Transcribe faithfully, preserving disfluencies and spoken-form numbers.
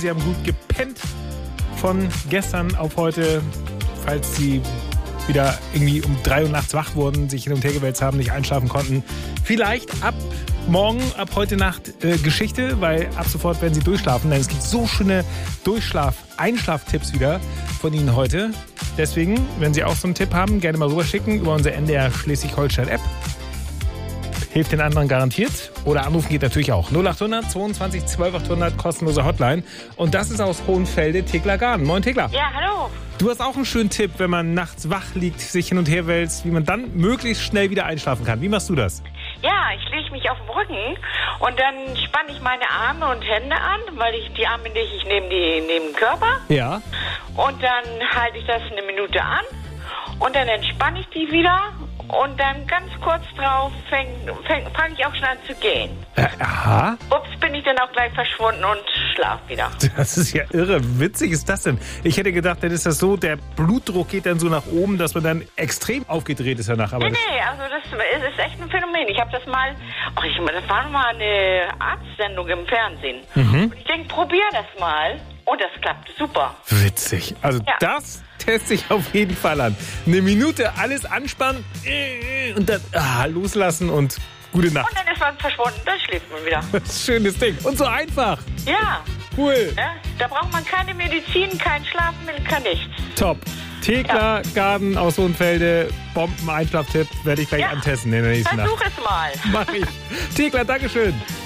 Sie haben gut gepennt von gestern auf heute, falls Sie wieder irgendwie um drei Uhr nachts wach wurden, sich hin und her gewälzt haben, nicht einschlafen konnten. Vielleicht ab morgen, ab heute Nacht äh, Geschichte, weil ab sofort werden Sie durchschlafen, denn es gibt so schöne Durchschlaf-Einschlaftipps wieder von Ihnen heute. Deswegen, wenn Sie auch so einen Tipp haben, gerne mal rüberschicken über unsere N D R Schleswig-Holstein-App. Hilft den anderen garantiert. Oder anrufen geht natürlich auch. null acht hundert zweiundzwanzig zwölf achthundert, kostenlose Hotline. Und das ist aus Hohenfelde Thekla Garden. Moin Thekla. Ja, hallo. Du hast auch einen schönen Tipp, wenn man nachts wach liegt, sich hin und her wälzt, wie man dann möglichst schnell wieder einschlafen kann. Wie machst du das? Ja, ich lege mich auf den Rücken und dann spanne ich meine Arme und Hände an, weil ich die Arme lege ich neben, die, neben den Körper. Ja. Und dann halte ich das eine Minute an und dann entspanne ich die wieder. Und dann ganz kurz drauf fange ich auch schon an zu gehen. Äh, aha. Ups, bin ich dann auch gleich verschwunden und schlaf wieder. Das ist ja irre. Witzig ist das denn? Ich hätte gedacht, dann ist das so, der Blutdruck geht dann so nach oben, dass man dann extrem aufgedreht ist danach. Aber nee, nee, also das ist echt ein Phänomen. Ich habe das mal, ach, ich, das war mal eine Arztsendung im Fernsehen. Mhm. Und ich denke, probier das mal. Und das klappt super. Witzig. Also ja. Das teste ich auf jeden Fall an. Eine Minute alles anspannen und dann ah, loslassen und gute Nacht. Und dann ist man verschwunden, dann schläft man wieder. Schönes Ding. Und so einfach. Ja. Cool. Ja, da braucht man keine Medizin, kein Schlafmittel, kein nichts. Top. Thekla ja. Garden aus Hohenfelde. Bomben-Einschlaftipp werde ich gleich ja. antesten in der nächsten Versuch Nacht. Versuch es mal. Mach ich. Thekla, Dankeschön.